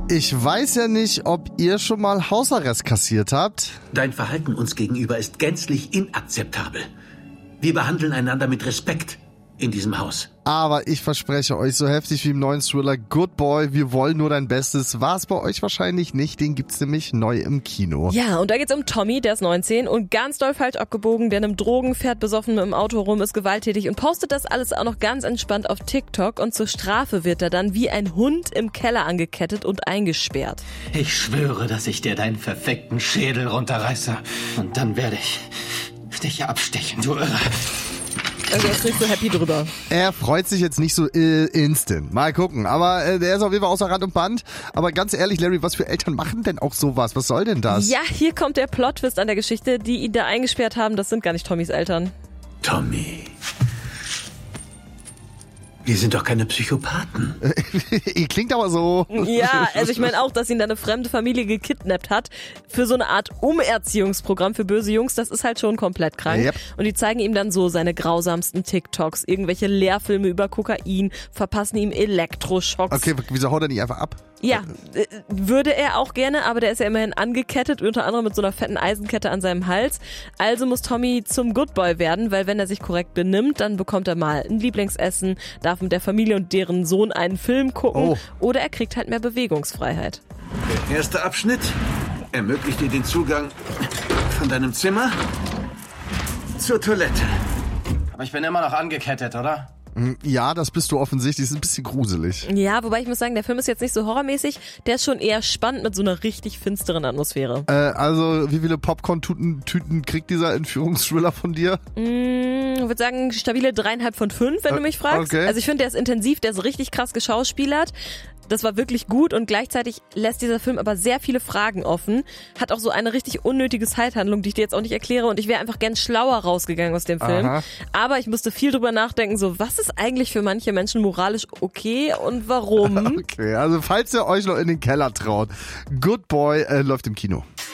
Ich weiß ja nicht, ob ihr schon mal Hausarrest kassiert habt. Dein Verhalten uns gegenüber ist gänzlich inakzeptabel. Wir behandeln einander mit Respekt in diesem Haus. Aber ich verspreche euch, so heftig wie im neuen Thriller Good Boy, wir wollen nur dein Bestes, war es bei euch wahrscheinlich nicht. Den gibt's nämlich neu im Kino. Ja, und da geht's um Tommy, der ist 19 und ganz doll falsch abgebogen, der nimmt Drogen, fährt besoffen mit dem Auto rum, ist gewalttätig und postet das alles auch noch ganz entspannt auf TikTok. Und zur Strafe wird er dann wie ein Hund im Keller angekettet und eingesperrt. Ich schwöre, dass ich dir deinen perfekten Schädel runterreiße. Und dann werde ich dich abstechen, du Irre. Also er ist nicht so happy drüber. Er freut sich jetzt nicht so instant. Mal gucken. Aber der ist auf jeden Fall außer Rand und Band. Aber ganz ehrlich, Larry, was für Eltern machen denn auch sowas? Was soll denn das? Ja, hier kommt der Plot-Twist an der Geschichte. Die ihn da eingesperrt haben, das sind gar nicht Tommys Eltern. Tommy. Wir sind doch keine Psychopathen. Ihr klingt aber so. Ja, also ich meine auch, dass ihn da eine fremde Familie gekidnappt hat für so eine Art Umerziehungsprogramm für böse Jungs, das ist halt schon komplett krank. Yep. Und die zeigen ihm dann so seine grausamsten TikToks, irgendwelche Lehrfilme über Kokain, verpassen ihm Elektroschocks. Okay, wieso haut er nicht einfach ab? Ja, würde er auch gerne, aber der ist ja immerhin angekettet, unter anderem mit so einer fetten Eisenkette an seinem Hals. Also muss Tommy zum Good Boy werden, weil wenn er sich korrekt benimmt, dann bekommt er mal ein Lieblingsessen, darf mit der Familie und deren Sohn einen Film gucken oder er kriegt halt mehr Bewegungsfreiheit. Der erste Abschnitt ermöglicht dir den Zugang von deinem Zimmer zur Toilette. Aber ich bin immer noch angekettet, oder? Ja, das bist du offensichtlich. Ist ein bisschen gruselig. Ja, wobei ich muss sagen, der Film ist jetzt nicht so horrormäßig. Der ist schon eher spannend mit so einer richtig finsteren Atmosphäre. Also, wie viele Popcorn-Tüten kriegt dieser Entführungsthriller von dir? Ich würde sagen, stabile 3,5 von 5, wenn du mich fragst. Okay. Also ich finde, der ist intensiv, der ist richtig krass geschauspielert. Das war wirklich gut und gleichzeitig lässt dieser Film aber sehr viele Fragen offen. Hat auch so eine richtig unnötige Zeithandlung, die ich dir jetzt auch nicht erkläre und ich wäre einfach gern schlauer rausgegangen aus dem Film. Aha. Aber ich musste viel drüber nachdenken, so was ist eigentlich für manche Menschen moralisch okay und warum? Okay, also falls ihr euch noch in den Keller traut, Good Boy läuft im Kino.